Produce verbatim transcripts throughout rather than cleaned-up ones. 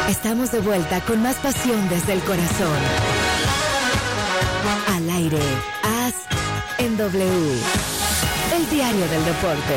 Estamos de vuelta con más pasión desde el corazón. Al aire, As en W, el diario del deporte.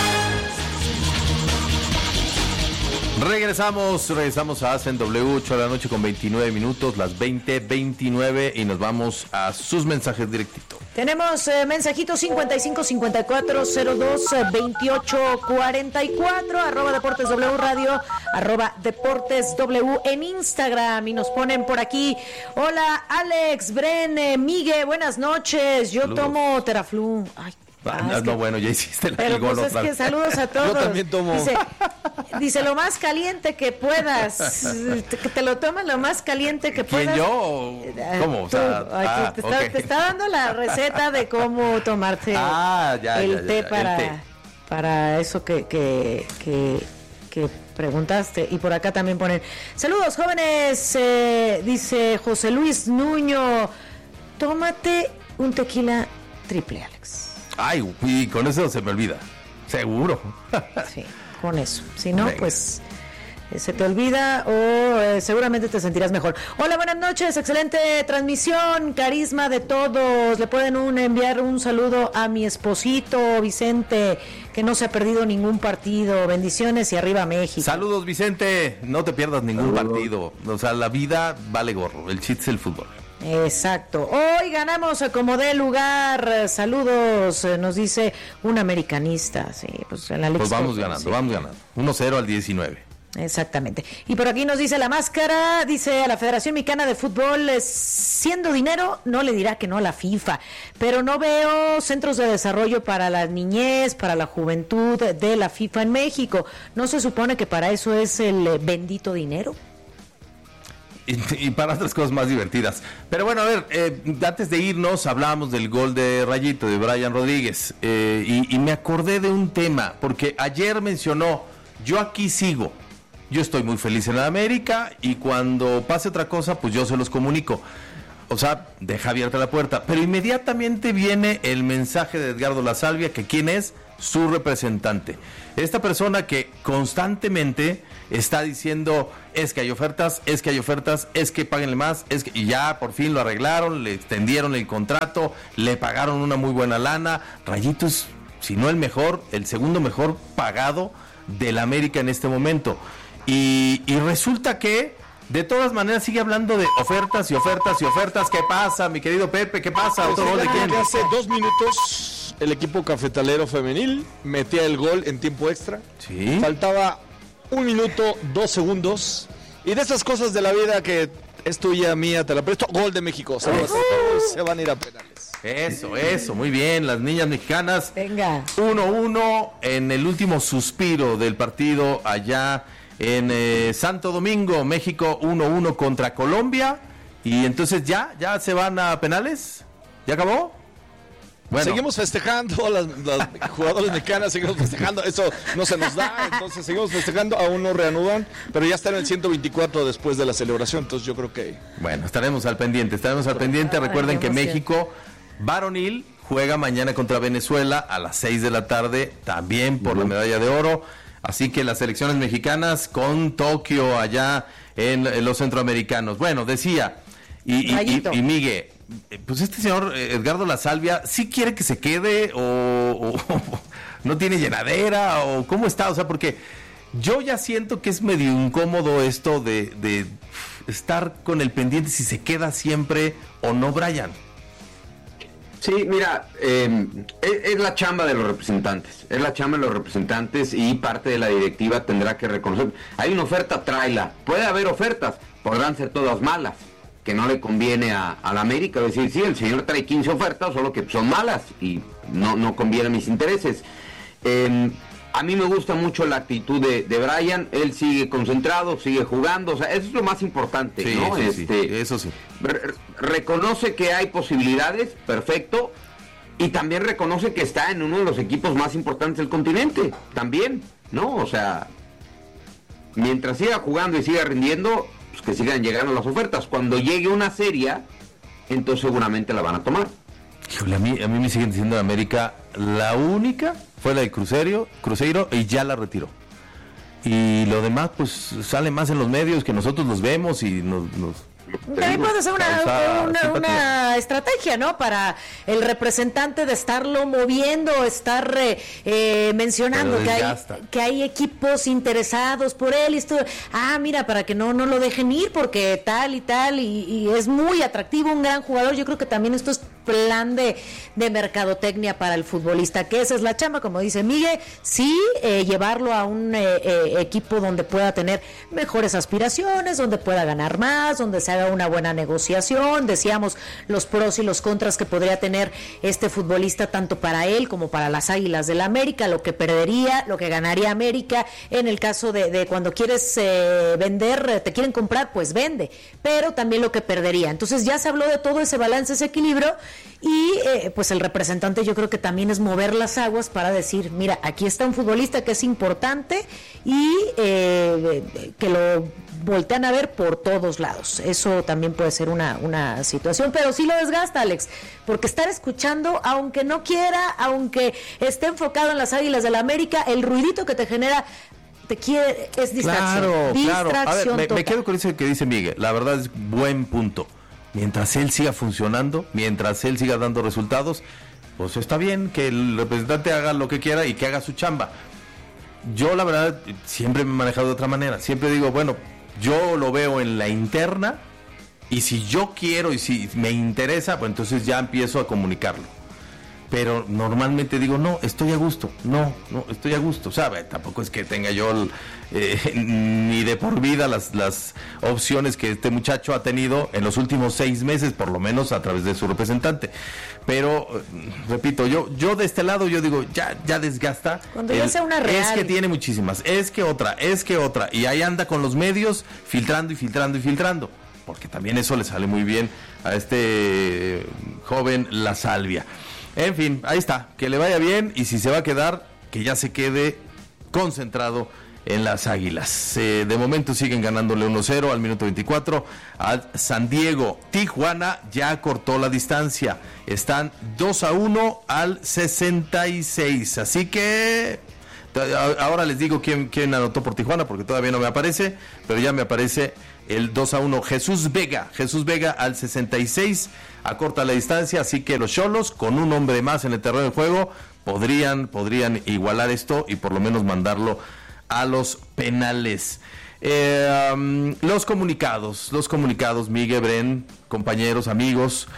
Regresamos, regresamos a As en W, ocho de la noche con veintinueve minutos, las veinte veintinueve, y nos vamos a sus mensajes directito. Tenemos eh, mensajitos cincuenta y cinco cincuenta y cuatro cero dos veintiocho cuarenta y cuatro, arroba Deportes W Radio, arroba Deportes W en Instagram, y nos ponen por aquí: hola Alex, Bren, eh, Migue, buenas noches, yo Saludos. tomo Teraflu. Ay, Ah, ah, no, es que, bueno, ya hiciste el pero gol pues otra es que vez. saludos a todos. Yo también tomo. Dice, dice lo más caliente que puedas, que te lo tomas lo más caliente que ¿Quién, puedas. yo? ¿Cómo? O Tú, sea, ay, ah, te, está, ok. te está dando la receta de cómo tomarse Ah, ya, el ya, ya, té ya, para, el té. para eso que, que, que, que preguntaste. Y por acá también ponen: saludos jóvenes, eh, dice José Luis Nuño, tómate un tequila triple, Alex. Ay, y con eso se me olvida. Seguro. Sí, con eso. Si no, Venga. pues eh, se te olvida o eh, seguramente te sentirás mejor. Hola, buenas noches, excelente transmisión, carisma de todos. Le pueden un, enviar un saludo a mi esposito Vicente, que no se ha perdido ningún partido. Bendiciones y arriba México. Saludos, Vicente. No te pierdas ningún partido. O sea, la vida vale gorro. El chiste es el fútbol. Exacto. Hoy ganamos como de lugar. Saludos, eh, nos dice un americanista. Sí, pues en la Pues vamos Copa, ganando, sí. vamos ganando. uno cero al diecinueve. Exactamente. Y por aquí nos dice la máscara, dice: a la Federación Mexicana de Fútbol, eh, siendo dinero, no le dirá que no a la FIFA, pero no veo centros de desarrollo para la niñez, para la juventud de la FIFA en México. ¿No se supone que para eso es el eh, bendito dinero? Y, y para otras cosas más divertidas. Pero bueno, a ver, eh, antes de irnos hablábamos del gol de Rayito, de Brian Rodríguez, eh, y, y me acordé de un tema, porque ayer mencionó: yo aquí sigo, yo estoy muy feliz en la América, y cuando pase otra cosa, pues yo se los comunico. O sea, deja abierta la puerta. Pero inmediatamente viene el mensaje de Edgardo La Salvia, que quién es su representante. Esta persona que constantemente está diciendo: es que hay ofertas, es que hay ofertas, es que páguenle más, es que... y ya por fin lo arreglaron, le extendieron el contrato, le pagaron una muy buena lana. Rayito es, si no el mejor, el segundo mejor pagado del América en este momento. Y, y resulta que de todas maneras sigue hablando de ofertas y ofertas y ofertas. ¿Qué pasa, mi querido Pepe? ¿Qué pasa? ¿Otro gol de quién? Que hace dos minutos el equipo cafetalero femenil metía el gol en tiempo extra. Sí. Faltaba un minuto, dos segundos. Y de esas cosas de la vida que es tuya, mía, te la presto. Gol de México. Se, uh, se van a ir a penales. Eso, eso, muy bien. Las niñas mexicanas. Venga. uno uno en el último suspiro del partido allá en eh, Santo Domingo. México uno uno contra Colombia. Y entonces ya, ya se van a penales. ¿Ya acabó? Bueno. Seguimos festejando, las, las jugadoras mexicanas seguimos festejando, eso no se nos da, entonces seguimos festejando, aún no reanudan, pero ya está en el ciento veinticuatro después de la celebración, entonces yo creo que... Bueno, estaremos al pendiente, estaremos al pendiente. Recuerden que México varonil juega mañana contra Venezuela a las seis de la tarde, también por la medalla de oro. Así que las selecciones mexicanas con Tokio allá en, en los centroamericanos. Bueno, decía, y, y, y, y Miguel, pues este señor Edgardo La Salvia, ¿sí quiere que se quede o, o, o no tiene llenadera o cómo está? O sea, porque yo ya siento que es medio incómodo esto de, de estar con el pendiente si se queda siempre o no, Brian. Sí, mira, eh, es, es la chamba de los representantes, es la chamba de los representantes y parte de la directiva tendrá que reconocer. Hay una oferta, tráela. Puede haber ofertas, podrán ser todas malas, que no le conviene a, a la América. Es decir, sí, el señor trae quince ofertas, solo que son malas y no, no conviene a mis intereses. Eh, a mí me gusta mucho la actitud de, de Brian, él sigue concentrado, sigue jugando, o sea, eso es lo más importante, sí, ¿no? Sí, este, sí, eso sí. Re- reconoce que hay posibilidades, perfecto, y también reconoce que está en uno de los equipos más importantes del continente, también, ¿no? O sea, mientras siga jugando y siga rindiendo, pues que sigan llegando las ofertas. Cuando llegue una serie, entonces seguramente la van a tomar. Híjole, a mí, a mí me siguen diciendo de América, la única fue la de Cruzeiro, Cruzeiro y ya la retiró. y lo demás pues sale más en los medios que nosotros los vemos y nos... nos También puede ser una, una, una estrategia, ¿no? Para el representante de estarlo moviendo, estar eh, eh, mencionando que hay, que hay equipos interesados por él. Y esto, ah, mira, para que no, no lo dejen ir porque tal y tal, y, y es muy atractivo, un gran jugador. Yo creo que también esto es plan de, de mercadotecnia para el futbolista, que esa es la chamba, como dice Miguel, sí, eh, llevarlo a un eh, eh, equipo donde pueda tener mejores aspiraciones, donde pueda ganar más, donde se haga una buena negociación. Decíamos los pros y los contras que podría tener este futbolista tanto para él como para las Águilas del América, lo que perdería, lo que ganaría América en el caso de, de cuando quieres eh, vender, te quieren comprar, pues vende, pero también lo que perdería. Entonces ya se habló de todo ese balance, ese equilibrio, y eh, pues el representante yo creo que también es mover las aguas para decir, mira, aquí está un futbolista que es importante y eh, que lo voltean a ver por todos lados. Eso también puede ser una, una situación, pero sí lo desgasta, Alex, porque estar escuchando, aunque no quiera, aunque esté enfocado en las Águilas del América, el ruidito que te genera te quiere, es distracción. Claro, distracción claro. A ver, me, total. me quedo con eso que dice Miguel. La verdad es buen punto. Mientras él siga funcionando, mientras él siga dando resultados, pues está bien que el representante haga lo que quiera y que haga su chamba. Yo la verdad siempre me he manejado de otra manera. Siempre digo, bueno, yo lo veo en la interna y si yo quiero y si me interesa, pues entonces ya empiezo a comunicarlo. Pero normalmente digo, no, estoy a gusto, no, no, estoy a gusto, ¿sabe? Tampoco es que tenga yo eh, ni de por vida las, las opciones que este muchacho ha tenido en los últimos seis meses, por lo menos a través de su representante. Pero, repito, yo yo de este lado, yo digo, ya ya desgasta. Cuando ya sea una real. Es que tiene muchísimas, es que otra, es que otra, y ahí anda con los medios filtrando y filtrando y filtrando, porque también eso le sale muy bien a este joven La Salvia. En fin, ahí está, que le vaya bien y si se va a quedar, que ya se quede concentrado en las Águilas. Eh, de momento siguen ganándole uno cero al minuto veinticuatro al San Diego. Tijuana ya cortó la distancia, están dos a uno al sesenta y seis, así que ahora les digo quién, quién anotó por Tijuana porque todavía no me aparece, pero ya me aparece el dos a uno, Jesús Vega, Jesús Vega al sesenta y seis, acorta la distancia, así que los Xolos, con un hombre más en el terreno de juego, podrían, podrían igualar esto y por lo menos mandarlo a los penales. Eh, um, los comunicados, los comunicados, Miguel, Bren, compañeros, amigos,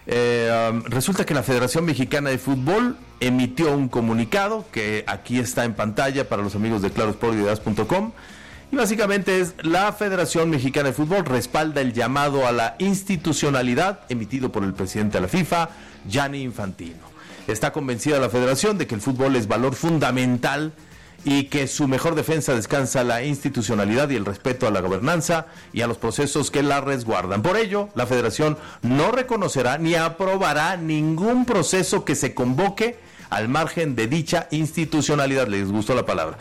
eh, um, resulta que la Federación Mexicana de Fútbol emitió un comunicado que aquí está en pantalla para los amigos de claro sport y de as punto com. Y básicamente es: la Federación Mexicana de Fútbol respalda el llamado a la institucionalidad emitido por el presidente de la FIFA, Gianni Infantino. Está convencida la Federación de que el fútbol es valor fundamental y que su mejor defensa descansa en la institucionalidad y el respeto a la gobernanza y a los procesos que la resguardan. Por ello, la Federación no reconocerá ni aprobará ningún proceso que se convoque al margen de dicha institucionalidad. ¿Les gustó la palabra?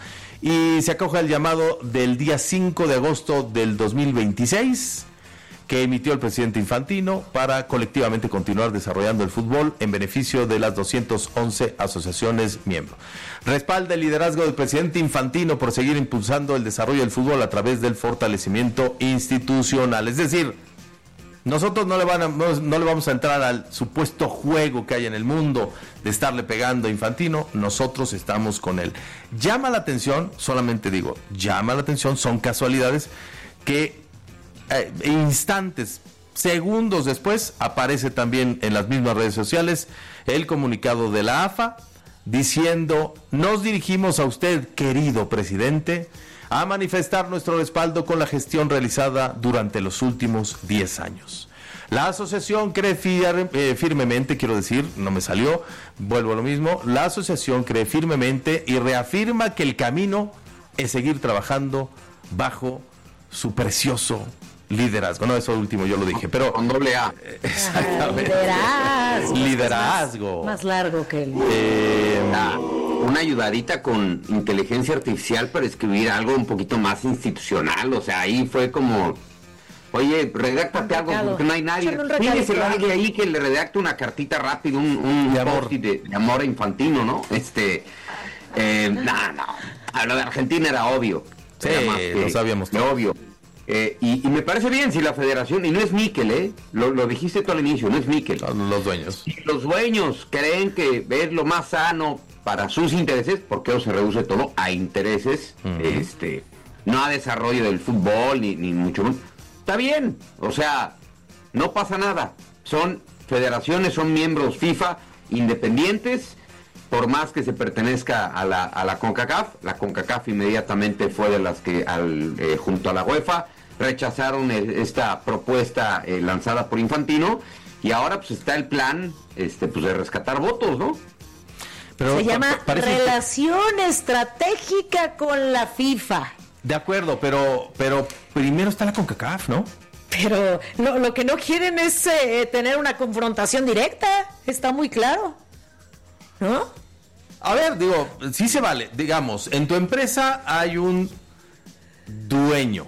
Y se acoge al llamado del día cinco de agosto del dos mil veintiséis que emitió el presidente Infantino para colectivamente continuar desarrollando el fútbol en beneficio de las doscientas once asociaciones miembros. Respalda el liderazgo del presidente Infantino por seguir impulsando el desarrollo del fútbol a través del fortalecimiento institucional. Es decir, nosotros no le, van a, no, no le vamos a entrar al supuesto juego que hay en el mundo de estarle pegando a Infantino, nosotros estamos con él. Llama la atención, solamente digo, llama la atención, son casualidades que eh, instantes, segundos después, aparece también en las mismas redes sociales el comunicado de la A F A diciendo: nos dirigimos a usted, querido presidente, a manifestar nuestro respaldo con la gestión realizada durante los últimos diez años. La asociación cree fir- eh, firmemente, quiero decir, no me salió, vuelvo a lo mismo, la asociación cree firmemente y reafirma que el camino es seguir trabajando bajo su precioso liderazgo. No, eso último yo lo dije, pero... Con doble A. Exactamente. Liderazgo. Liderazgo. Más, más largo que el... Eh, Ah, una ayudadita con inteligencia artificial para escribir algo un poquito más institucional, o sea, ahí fue como, oye, redáctate algo, porque no hay nadie, pídeselo a alguien ahí que le redacte una cartita rápido, un, un de amor. post-it de, de amor a Infantino, ¿no? Este, eh, no, no, a lo de Argentina era obvio, Sí, Era más que, lo sabíamos que todos. obvio. Eh, y, y me parece bien si la federación, y no es Mikel, ¿eh? Lo, lo dijiste tú al inicio, no es Mikel. Los dueños. Si los dueños creen que es lo más sano para sus intereses, porque eso se reduce todo a intereses, uh-huh. este, no a desarrollo del fútbol, ni, ni mucho menos. Está bien, o sea, no pasa nada. Son federaciones, son miembros FIFA independientes, por más que se pertenezca a la, a la CONCACAF. La CONCACAF inmediatamente fue de las que, al, eh, junto a la UEFA, rechazaron esta propuesta eh, lanzada por Infantino, y ahora pues está el plan este pues de rescatar votos, ¿no? Pero se llama relación que... estratégica con la FIFA. De acuerdo, pero pero primero está la CONCACAF, ¿no? Pero lo, lo que no quieren es eh, tener una confrontación directa, está muy claro, ¿no? A ver, digo, sí se vale, digamos, en tu empresa hay un dueño,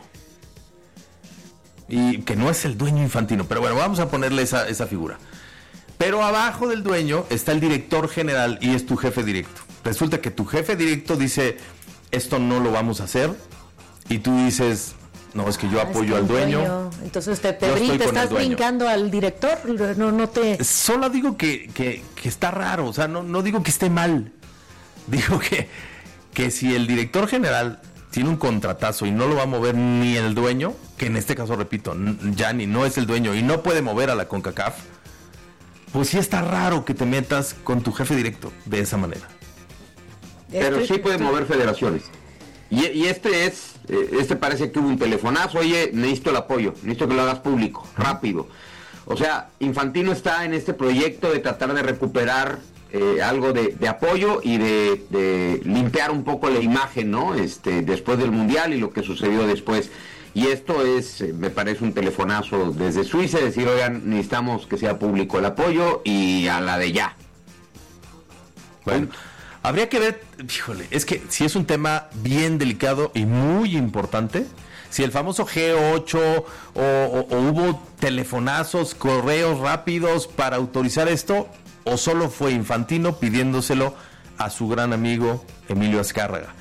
y que no es el dueño Infantino, pero bueno, vamos a ponerle esa, esa figura. Pero abajo del dueño está el director general y es tu jefe directo. Resulta que tu jefe directo dice, esto no lo vamos a hacer, y tú dices, no, es que yo ah, apoyo es que al dueño. dueño. Entonces te, te, brin- te estás brincando al director, no, no te... Solo digo que, que, que está raro, o sea, no, no digo que esté mal. Digo que, que si el director general tiene un contratazo y no lo va a mover ni el dueño, que en este caso, repito, ya ni no es el dueño y no puede mover a la CONCACAF, pues sí está raro que te metas con tu jefe directo de esa manera. Pero sí puede mover federaciones. Y, y este es, este parece que hubo un telefonazo, oye, necesito el apoyo, necesito que lo hagas público, rápido. O sea, Infantino está en este proyecto de tratar de recuperar eh, algo de, de apoyo y de, de limpiar un poco la imagen, ¿no? Este, después del Mundial y lo que sucedió después. Y esto es, me parece un telefonazo desde Suiza, decir, oigan, necesitamos que sea público el apoyo y a la de ya. Bueno, habría que ver, híjole, es que si es un tema bien delicado y muy importante, si el famoso G ocho o, o, o hubo telefonazos, correos rápidos para autorizar esto, o solo fue Infantino pidiéndoselo a su gran amigo Emilio Azcárraga.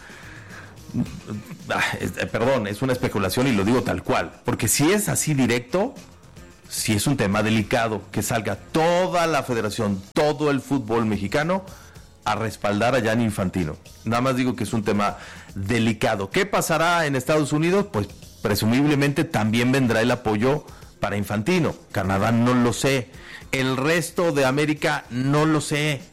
Perdón, es una especulación y lo digo tal cual, porque si es así directo, si es un tema delicado, que salga toda la federación, todo el fútbol mexicano a respaldar a Gianni Infantino. Nada más digo que es un tema delicado. ¿Qué pasará en Estados Unidos? Pues presumiblemente también vendrá el apoyo para Infantino. Canadá no lo sé, el resto de América no lo sé.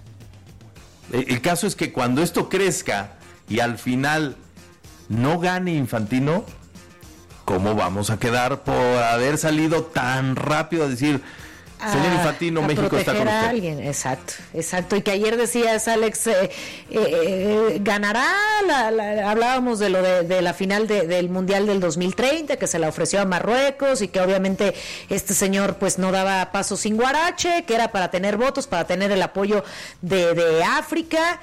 El caso es que cuando esto crezca y al final no gane Infantino, ¿cómo vamos a quedar por haber salido tan rápido a decir, señor Infantino, a México está con a usted? Alguien, exacto, exacto. Y que ayer decías, Alex, eh, eh, ganará, la, la, hablábamos de lo de, de la final de, del Mundial del dos mil treinta, que se la ofreció a Marruecos y que obviamente este señor pues no daba paso sin guarache, que era para tener votos, para tener el apoyo de, de África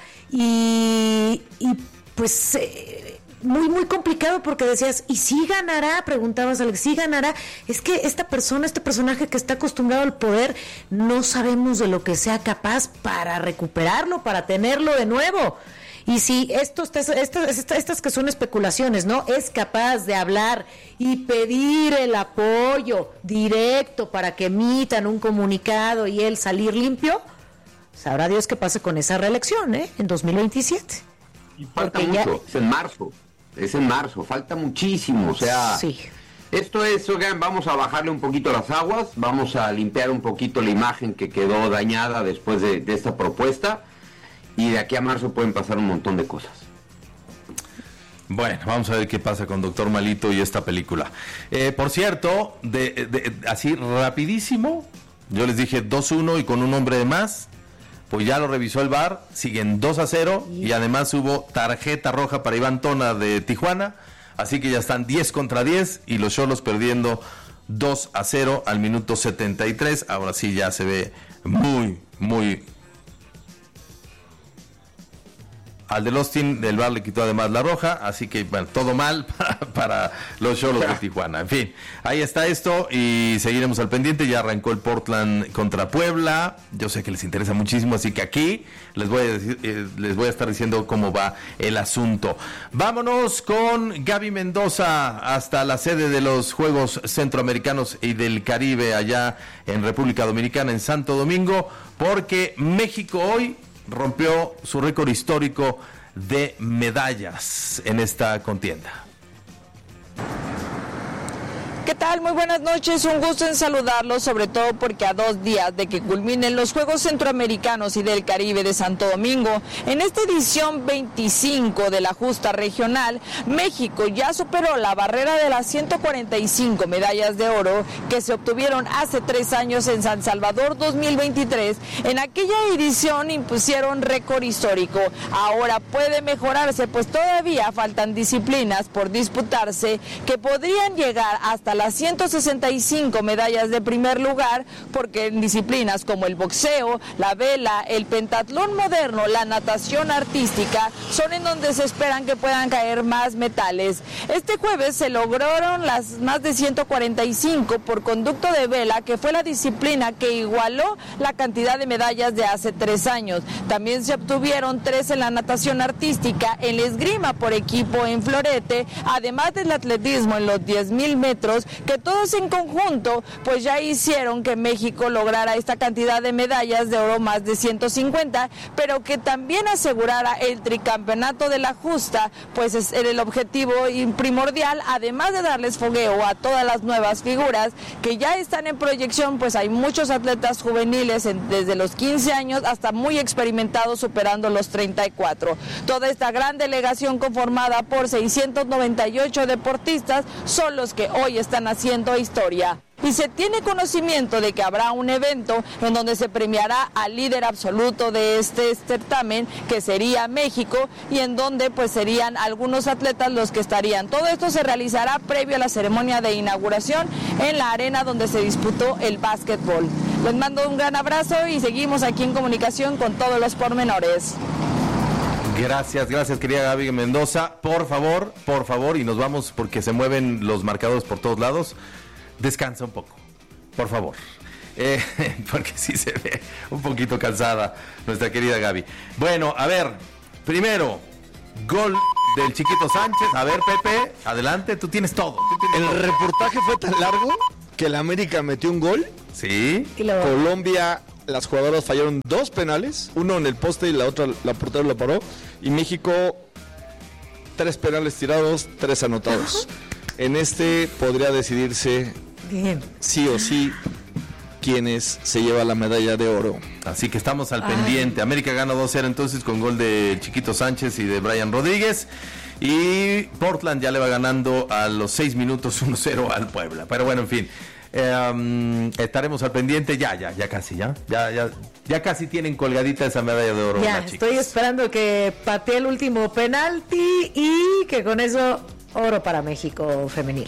y, y pues... Eh, muy, muy complicado porque decías, ¿y si ganará? Preguntabas, Alex, ¿sí ganará? Es que esta persona, este personaje que está acostumbrado al poder, no sabemos de lo que sea capaz para recuperarlo, para tenerlo de nuevo. Y si estos, estas, estas que son especulaciones, ¿no? Es capaz de hablar y pedir el apoyo directo para que emitan un comunicado y él salir limpio, sabrá Dios qué pase con esa reelección, ¿eh? En dos mil veintisiete. Y falta Porque mucho, ya... es en marzo. Es en marzo, falta muchísimo, o sea, sí. Esto es, oigan, vamos a bajarle un poquito las aguas, vamos a limpiar un poquito la imagen que quedó dañada después de, de esta propuesta, y de aquí a marzo pueden pasar un montón de cosas. Bueno, vamos a ver qué pasa con Doctor Malito y esta película. Eh, por cierto, de, de, de, así rapidísimo, yo les dije dos uno y con un hombre de más. Pues ya lo revisó el V A R, siguen dos a cero y además hubo tarjeta roja para Iván Tona de Tijuana, así que ya están diez contra diez y los Xolos perdiendo dos a cero al minuto setenta y tres. Ahora sí ya se ve muy, muy... Al del Austin, el V A R le quitó además la roja, así que, bueno, todo mal para, para los Xolos de Tijuana. En fin, ahí está esto y seguiremos al pendiente. Ya arrancó el Portland contra Puebla. Yo sé que les interesa muchísimo, así que aquí les voy a decir, eh, les voy a estar diciendo cómo va el asunto. Vámonos con Gaby Mendoza hasta la sede de los Juegos Centroamericanos y del Caribe allá en República Dominicana, en Santo Domingo, porque México hoy rompió su récord histórico de medallas en esta contienda. ¿Qué tal? Muy buenas noches, un gusto en saludarlos, sobre todo porque a dos días de que culminen los Juegos Centroamericanos y del Caribe de Santo Domingo, en esta edición veinticinco de la justa regional, México ya superó la barrera de las ciento cuarenta y cinco medallas de oro que se obtuvieron hace tres años en San Salvador dos mil veintitrés. En aquella edición impusieron récord histórico. Ahora puede mejorarse, pues todavía faltan disciplinas por disputarse que podrían llegar hasta las ciento sesenta y cinco medallas de primer lugar, porque en disciplinas como el boxeo, la vela, el pentatlón moderno, la natación artística, son en donde se esperan que puedan caer más metales. Este jueves se lograron las más de ciento cuarenta y cinco por conducto de vela, que fue la disciplina que igualó la cantidad de medallas de hace tres años. También se obtuvieron tres en la natación artística, en la esgrima por equipo en florete, además del atletismo en los diez mil metros, que todos en conjunto pues ya hicieron que México lograra esta cantidad de medallas de oro, más de ciento cincuenta, pero que también asegurara el tricampeonato de la justa, pues es el objetivo primordial, además de darles fogueo a todas las nuevas figuras que ya están en proyección. Pues hay muchos atletas juveniles en, desde los quince años hasta muy experimentados, superando los treinta y cuatro. Toda esta gran delegación, conformada por seiscientos noventa y ocho deportistas, son los que hoy están haciendo historia. Y se tiene conocimiento de que habrá un evento en donde se premiará al líder absoluto de este certamen, que sería México, y en donde pues serían algunos atletas los que estarían. Todo esto se realizará previo a la ceremonia de inauguración en la arena donde se disputó el básquetbol. Les mando un gran abrazo y seguimos aquí en comunicación con todos los pormenores. Gracias, gracias querida Gaby Mendoza. Por favor, por favor, y nos vamos porque se mueven los marcadores por todos lados. Descansa un poco, por favor. Eh, porque sí se ve un poquito cansada nuestra querida Gaby. Bueno, a ver, primero, gol del Chiquito Sánchez. A ver, Pepe, adelante, tú tienes todo. Tú tienes El todo. reportaje fue tan largo que el América metió un gol. Sí. Y luego, Colombia, las jugadoras fallaron dos penales, uno en el poste y la otra, la portera lo paró. Y México, tres penales tirados, tres anotados. En este podría decidirse bien. sí o sí quienes se lleva la medalla de oro. Así que estamos al Ay. pendiente. América gana dos cero entonces con gol de Chiquito Sánchez y de Brian Rodríguez. Y Portland ya le va ganando a los seis minutos uno cero al Puebla. Pero bueno, en fin. Eh, um, estaremos al pendiente. Ya, ya, ya casi, ya. Ya, ya, ya casi tienen colgadita esa medalla de oro. Ya, las chicas. estoy esperando que patee el último penalti y que con eso oro para México femenil.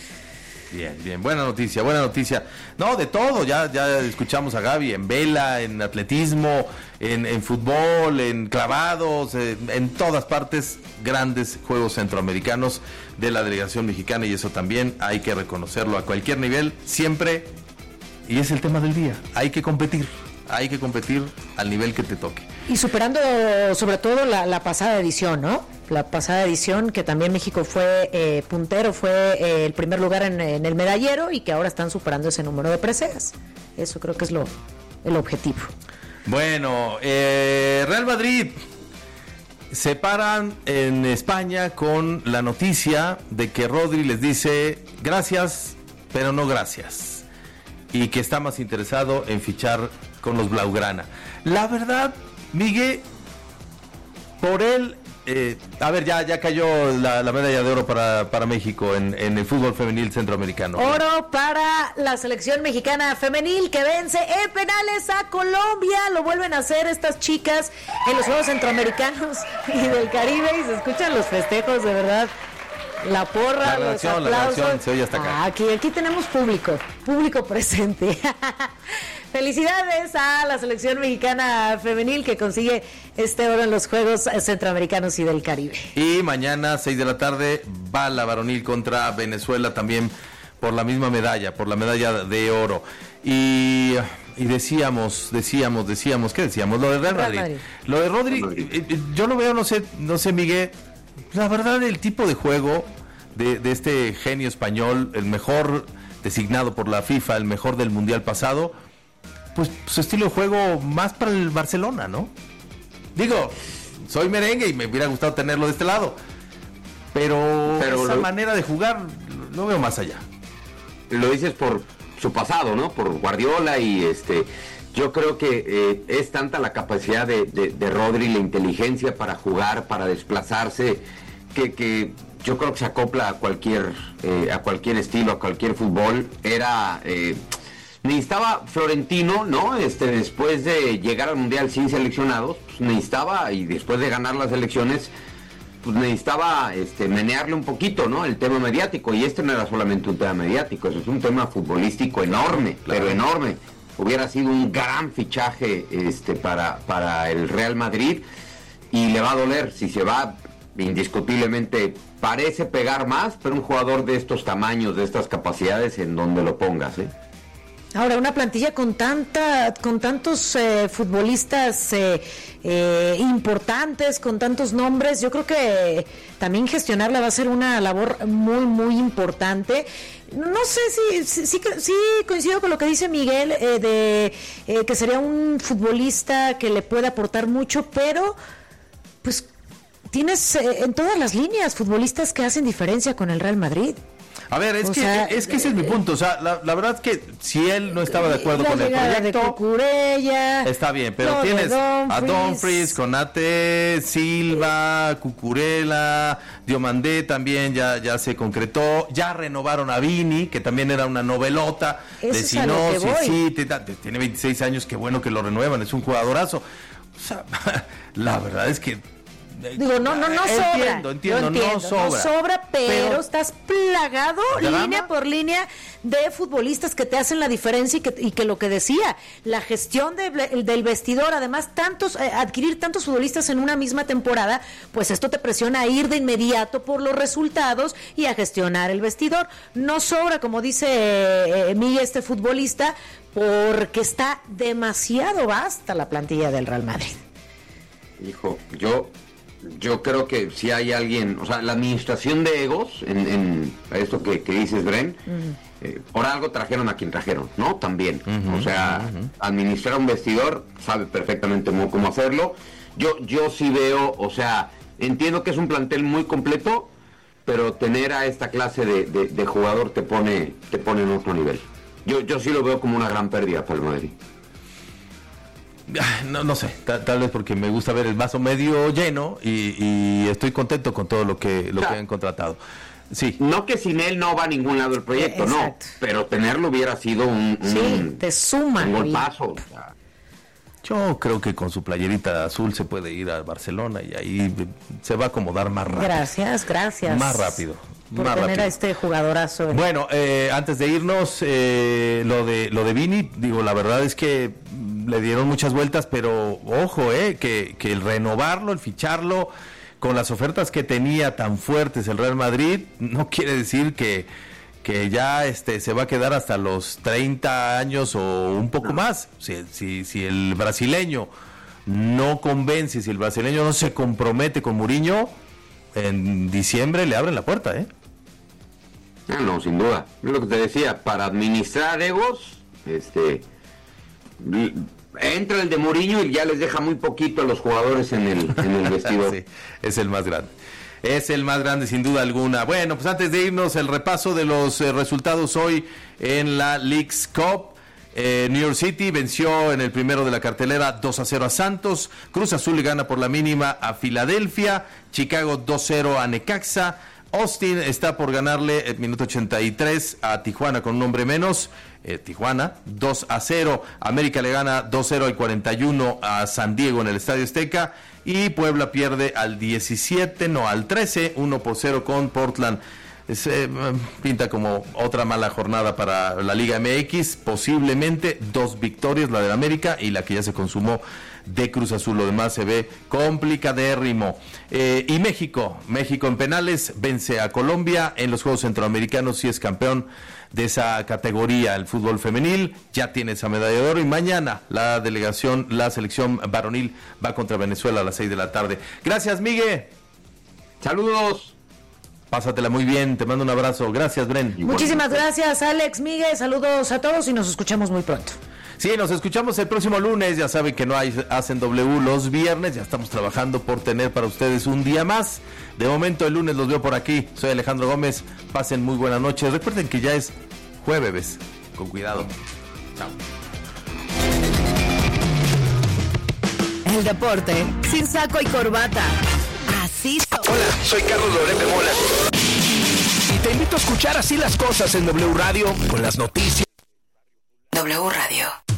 Bien, bien, buena noticia, buena noticia. No, de todo, ya, ya escuchamos a Gaby en vela, en atletismo, en, en fútbol, en clavados, en, en todas partes, grandes Juegos Centroamericanos de la delegación mexicana, y eso también hay que reconocerlo a cualquier nivel, siempre, y es el tema del día, hay que competir, hay que competir al nivel que te toque. Y superando sobre todo la, la pasada edición, ¿no? La pasada edición que también México fue eh, puntero, fue eh, el primer lugar en, en el medallero, y que ahora están superando ese número de preseas. Eso creo que es lo el objetivo. Bueno, eh, Real Madrid se paran en España con la noticia de que Rodri les dice gracias, pero no gracias, y que está más interesado en fichar con los Blaugrana. La verdad, Miguel, por él, eh, a ver, ya, ya cayó la, la medalla de oro para, para México en, en el fútbol femenil centroamericano. Oro para la selección mexicana femenil, que vence en penales a Colombia. Lo vuelven a hacer estas chicas en los Juegos Centroamericanos y del Caribe, y se escuchan los festejos, de verdad. La porra, La los reacción, la aplausos. reacción se oye hasta acá. Ah, aquí, aquí tenemos público, público presente. Felicidades a la selección mexicana femenil que consigue este oro en los Juegos Centroamericanos y del Caribe. Y mañana, seis de la tarde, va la varonil contra Venezuela también por la misma medalla, por la medalla de oro. Y, y decíamos, decíamos, decíamos, ¿qué decíamos? Lo de Real Madrid. Madrid. Lo de Rodri, eh, yo lo veo, no sé, no sé, Miguel, la verdad, el tipo de juego de, de este genio español, el mejor designado por la FIFA, el mejor del Mundial pasado, pues su estilo de juego más para el Barcelona, ¿no? Digo, soy merengue y me hubiera gustado tenerlo de este lado, pero, pero esa lo, manera de jugar lo veo más allá. Lo dices por su pasado, ¿no? Por Guardiola y este... Yo creo que eh, es tanta la capacidad de, de, de Rodri, la inteligencia para jugar, para desplazarse, que, que yo creo que se acopla a cualquier eh, a cualquier estilo, a cualquier fútbol. Era eh, necesitaba Florentino, ¿no? Este después de llegar al Mundial sin seleccionados, pues necesitaba, y después de ganar las elecciones, pues necesitaba este, menearle un poquito, ¿no? El tema mediático, y este no era solamente un tema mediático, eso es un tema futbolístico enorme, claro, pero enorme. Hubiera sido un gran fichaje este, para, para el Real Madrid, y le va a doler si se va. Indiscutiblemente parece pegar más, pero un jugador de estos tamaños, de estas capacidades, en donde lo pongas, ¿eh? Ahora, una plantilla con tanta, con tantos eh, futbolistas eh, eh, importantes, con tantos nombres, yo creo que también gestionarla va a ser una labor muy, muy importante. No sé si sí, sí, sí coincido con lo que dice Miguel, eh, de eh, que sería un futbolista que le puede aportar mucho, pero pues tienes eh, en todas las líneas futbolistas que hacen diferencia con el Real Madrid. A ver, es o que sea, es que ese es mi punto. O sea, la, la verdad es que si él no estaba de acuerdo con el proyecto, de Cucurella, está bien, pero tienes a Dumfries, Konate, Silva, Cucurella, Diomandé también ya, ya se concretó, ya renovaron a Vini, que también era una novelota. Eso de es si a lo no, que si voy. sí, te, te, tiene veintiséis años, qué bueno que lo renuevan, es un jugadorazo. O sea, la verdad es que Digo, no, no, no sobra. Entiendo, entiendo, entiendo, no sobra. No sobra, pero, pero estás plagado ¿Caramba? línea por línea de futbolistas que te hacen la diferencia y que, y que lo que decía, la gestión de, del vestidor, además, tantos eh, adquirir tantos futbolistas en una misma temporada, pues esto te presiona a ir de inmediato por los resultados y a gestionar el vestidor. No sobra, como dice eh, Miguel, este futbolista, porque está demasiado vasta la plantilla del Real Madrid. Hijo, yo... Yo creo que si hay alguien, o sea, la administración de egos, en, en esto que, que dices, Bren, uh-huh. eh, por algo trajeron a quien trajeron, ¿no? También, uh-huh, o sea, uh-huh. administrar un vestidor, sabe perfectamente cómo, cómo hacerlo. Yo, yo sí veo, o sea, entiendo que es un plantel muy completo, pero tener a esta clase de, de, de jugador te pone, te pone en otro nivel. Yo, yo sí lo veo como una gran pérdida para el Madrid. No, no sé, tal, tal vez porque me gusta ver el vaso medio lleno y, y estoy contento con todo lo que lo o sea, que han contratado. Sí. No que sin él no va a ningún lado el proyecto, exacto. No, pero tenerlo hubiera sido un, un, sí, te suma, un golpazo. O sea. Yo creo que con su playerita azul se puede ir a Barcelona y ahí se va a acomodar más rápido. Gracias, gracias. Más rápido. Por más tener rápido. a este jugadorazo. Bueno, eh, antes de irnos, eh, lo de lo de Vini, digo, la verdad es que le dieron muchas vueltas, pero ojo, eh, que, que el renovarlo, el ficharlo, con las ofertas que tenía tan fuertes el Real Madrid, no quiere decir que, que ya este se va a quedar hasta los treinta años o un poco más. Si, si, si el brasileño no convence, si el brasileño no se compromete con Mourinho, en diciembre le abren la puerta, ¿eh? Ah, no, sin duda. Es lo que te decía, para administrar egos, este, entra el de Mourinho y ya les deja muy poquito a los jugadores en el, en el vestidor. Sí, es el más grande. Es el más grande, sin duda alguna. Bueno, pues antes de irnos, el repaso de los eh, resultados hoy en la Leagues Cup. Eh, New York City venció en el primero de la cartelera dos a cero a Santos. Cruz Azul le gana por la mínima a Filadelfia. Chicago dos cero a Necaxa. Austin está por ganarle el minuto ochenta y tres a Tijuana con un hombre menos. Eh, Tijuana dos a cero. América le gana dos cero al cuarenta y uno a San Diego en el Estadio Azteca. Y Puebla pierde al diecisiete, no al trece, uno por cero con Portland. Es, eh, pinta como otra mala jornada para la Liga M X, posiblemente dos victorias, la del América y la que ya se consumó de Cruz Azul. Lo demás se ve complicadérrimo. Eh, y México, México en penales vence a Colombia en los Juegos Centroamericanos y es campeón de esa categoría, el fútbol femenil, ya tiene esa medalla de oro y mañana la delegación, la selección varonil va contra Venezuela a las seis de la tarde. Gracias, Miguel. Saludos. Pásatela muy bien, te mando un abrazo. Gracias, Bren. Muchísimas gracias, Alex, Miguel, saludos a todos y nos escuchamos muy pronto. Sí, nos escuchamos el próximo lunes. Ya saben que no hay Hacen W los viernes. Ya estamos trabajando por tener para ustedes un día más. De momento, el lunes los veo por aquí. Soy Alejandro Gómez. Pasen muy buenas noches. Recuerden que ya es jueves. Con cuidado. Chao. El deporte sin saco y corbata. Así son. Hola, soy Carlos Loret de Mola. Y te invito a escuchar Así las Cosas en W Radio con las noticias. W Radio.